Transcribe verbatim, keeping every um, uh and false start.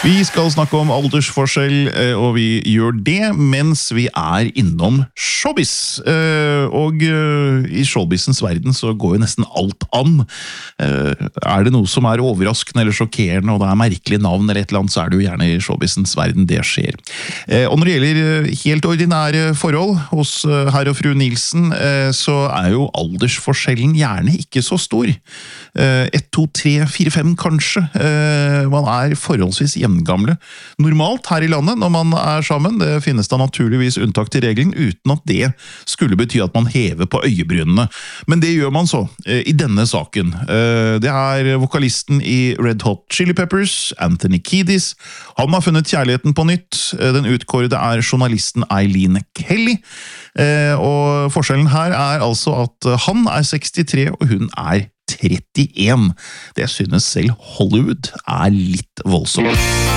Vi skal snakke om aldersforskjell, og vi gjør det mens vi er innom showbiz. Og i showbizens verden så går jo nesten alt an. Er det noe som er overraskende eller sjokkerende, og det er merkelige navn eller et eller annet, så er det jo gjerne i showbizens verden det skjer. Og når det gjelder helt ordinære forhold hos herr og fru Nilsen, så er jo aldersforskjellen gjerne ikke så stor. ett, to, tre, fire, fem kanskje. Man er forholdsvis hjemme gamle. Normalt her i landet når man er sammen, det finnes da naturligvis unntak til regelen, uten at det skulle bety at man hever på øyebrynene. Men det gjør man så, i denne saken. Det er vokalisten i Red Hot Chili Peppers, Anthony Kiedis. Han har funnet kjærligheten på nytt. Den utkårede er journalisten Eileen Kelly. Og forskjellen her er altså at han er sekstitre og hun er trettien. Det synes selv Hollywood er litt voldsomt.